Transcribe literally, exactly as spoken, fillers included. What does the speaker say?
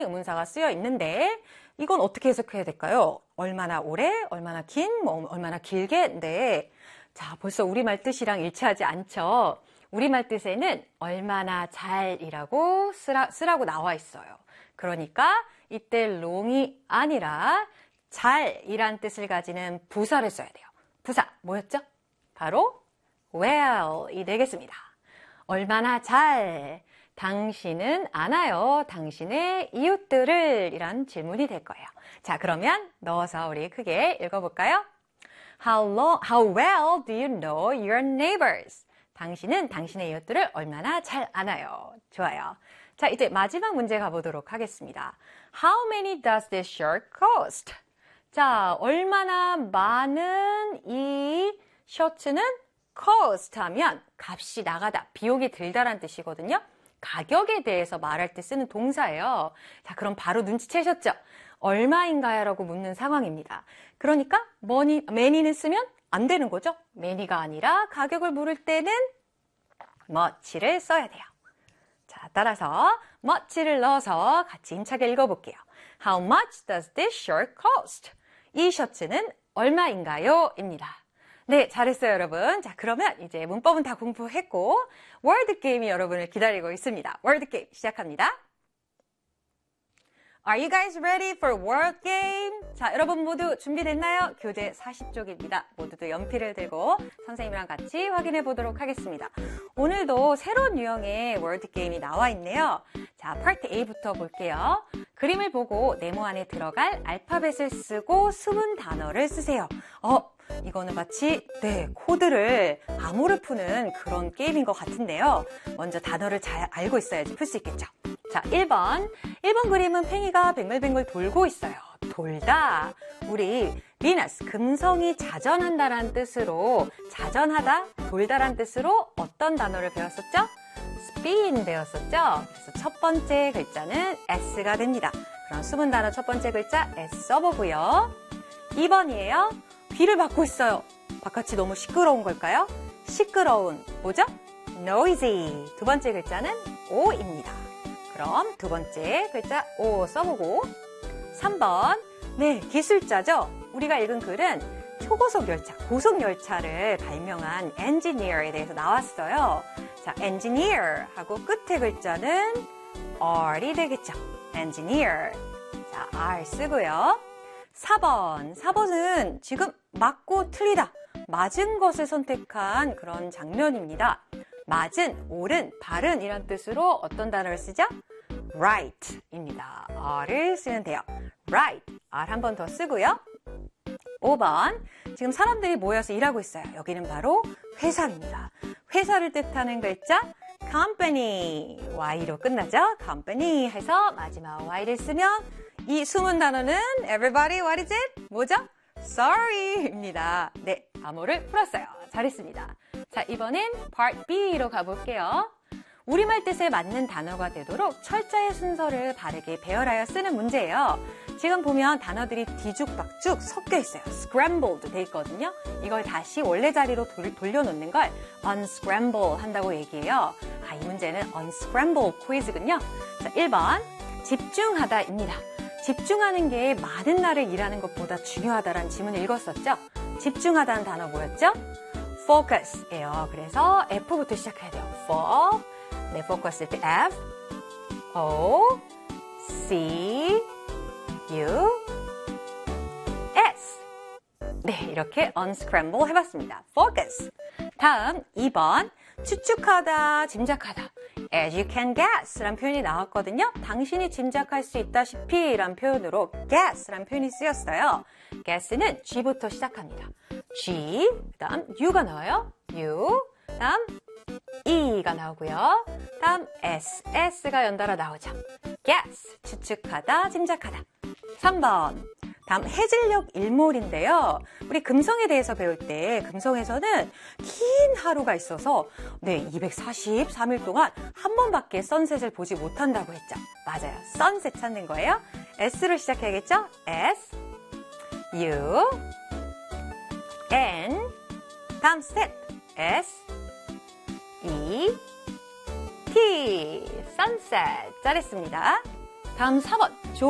의문사가 쓰여 있는데 이건 어떻게 해석해야 될까요? 얼마나 오래, 얼마나 긴, 뭐 얼마나 길게. 네. 자, 벌써 우리말 뜻이랑 일치하지 않죠? 우리말 뜻에는 얼마나 잘이라고 쓰라, 쓰라고 나와 있어요. 그러니까 이때 long이 아니라 잘이란 뜻을 가지는 부사를 써야 돼요. 부사 뭐였죠? 바로 well이 되겠습니다. 얼마나 잘, 당신은 아나요? 당신의 이웃들을 이란 질문이 될 거예요. 자, 그러면 넣어서 우리 크게 읽어볼까요? How long, how well do you know your neighbors? 당신은 당신의 이웃들을 얼마나 잘 아나요? 좋아요. 자, 이제 마지막 문제 가보도록 하겠습니다. How many does this shirt cost? 자, 얼마나 많은 이 셔츠는 cost 하면 값이 나가다, 비용이 들다란 뜻이거든요. 가격에 대해서 말할 때 쓰는 동사예요. 자, 그럼 바로 눈치채셨죠? 얼마인가요? 라고 묻는 상황입니다. 그러니까 머니, many는 쓰면 안 되는 거죠. many가 아니라 가격을 물을 때는 much를 써야 돼요. 자, 따라서 much를 넣어서 같이 힘차게 읽어볼게요. How much does this shirt cost? 이 셔츠는 얼마인가요? 입니다. 네, 잘했어요, 여러분. 자, 그러면 이제 문법은 다 공부했고 월드 게임이 여러분을 기다리고 있습니다. 월드 게임 시작합니다. Are you guys ready for word game? 자, 여러분 모두 준비됐나요? 교재 사십 쪽입니다. 모두들 연필을 들고 선생님이랑 같이 확인해 보도록 하겠습니다. 오늘도 새로운 유형의 word 게임이 나와 있네요. 자, 파트 A부터 볼게요. 그림을 보고 네모 안에 들어갈 알파벳을 쓰고 숨은 단어를 쓰세요. 어, 이거는 마치 네, 코드를 암호를 푸는 그런 게임인 것 같은데요. 먼저 단어를 잘 알고 있어야지 풀 수 있겠죠. 자, 일 번. 일 번 그림은 팽이가 뱅글뱅글 돌고 있어요. 돌다. 우리 비너스, 금성이 자전한다라는 뜻으로 자전하다, 돌다라는 뜻으로 어떤 단어를 배웠었죠? spin 배웠었죠? 그래서 첫 번째 글자는 S가 됩니다. 그럼 숨은 단어 첫 번째 글자 S 써보고요. 이 번이에요. 비를 맞고 있어요. 바깥이 너무 시끄러운 걸까요? 시끄러운, 뭐죠? noisy. 두 번째 글자는 O입니다. 그럼 두 번째 글자 O 써보고 삼 번, 네, 기술자죠? 우리가 읽은 글은 초고속 열차, 고속 열차를 발명한 engineer에 대해서 나왔어요. 자, engineer 하고 끝에 글자는 R이 되겠죠. engineer. 자, R 쓰고요. 사 번, 사 번은 지금 맞고 틀리다, 맞은 것을 선택한 그런 장면입니다. 맞은, 옳은, 바른 이란 뜻으로 어떤 단어를 쓰죠? right입니다. R을 쓰면 돼요. right. R 한 번 더 쓰고요. 오 번. 지금 사람들이 모여서 일하고 있어요. 여기는 바로 회사입니다. 회사를 뜻하는 글자 company. Y로 끝나죠? company 해서 마지막 Y를 쓰면 이 숨은 단어는 everybody, what is it? 뭐죠? sorry입니다. 네, 암호를 풀었어요. 잘했습니다. 자, 이번엔 part B로 가볼게요. 우리말 뜻에 맞는 단어가 되도록 철자의 순서를 바르게 배열하여 쓰는 문제예요. 지금 보면 단어들이 뒤죽박죽 섞여 있어요. scrambled 돼 있거든요. 이걸 다시 원래 자리로 돌, 돌려놓는 걸 unscramble 한다고 얘기해요. 아, 이 문제는 unscramble 퀴즈군요. 자, 일 번 집중하다입니다. 집중하는 게 많은 날을 일하는 것보다 중요하다라는 지문을 읽었었죠. 집중하다는 단어 뭐였죠? focus예요. 그래서 F부터 시작해야 돼요. for, 네, focus일 때 F, O, C, U, S. 네, 이렇게 unscramble 해봤습니다. focus. 다음 이 번 추측하다, 짐작하다. As you can guess 라는 표현이 나왔거든요. 당신이 짐작할 수 있다시피 라는 표현으로 guess 라는 표현이 쓰였어요. guess는 G부터 시작합니다. G, 그 다음 U가 나와요. U, 다음 E가 나오고요. 다음 S, S가 연달아 나오죠. guess, 추측하다, 짐작하다. 삼 번, 다음 해질녘 일몰인데요. 우리 금성에 대해서 배울 때 금성에서는 긴 하루가 있어서 네, 이백사십삼 일 동안 한 번밖에 선셋을 보지 못한다고 했죠. 맞아요. 선셋 찾는 거예요. S로 시작해야겠죠? S, U, N, 다음 set, S, E, T, sunset. 잘했습니다. 다음 사 번.